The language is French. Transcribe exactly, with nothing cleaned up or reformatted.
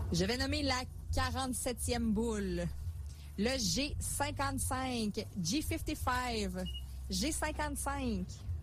Je vais nommer la quarante-septième boule. Le G cinquante-cinq, G cinquante-cinq, G cinquante-cinq.